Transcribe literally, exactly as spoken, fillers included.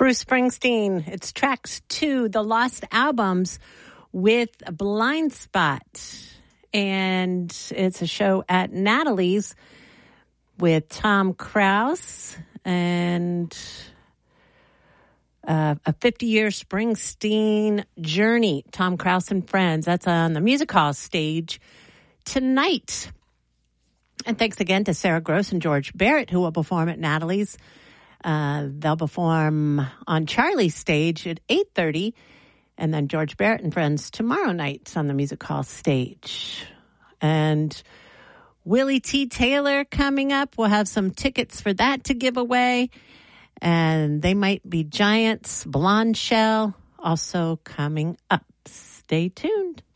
Bruce Springsteen. It's tracks two, the Lost Albums with Blind Spot. And it's a show at Natalie's with Tom Krause and uh, a fifty-year Springsteen journey. Tom Krause and Friends. That's on the Music Hall stage tonight. And thanks again to Sarah Gross and George Barrett, who will perform at Natalie's. Uh, they'll perform on Charlie's stage at eight thirty, and then George Barrett and Friends tomorrow night on the Music Hall stage. And Willie T. Taylor coming up. We'll have some tickets for that to give away. And They Might Be Giants, Blonde Shell, also coming up. Stay tuned.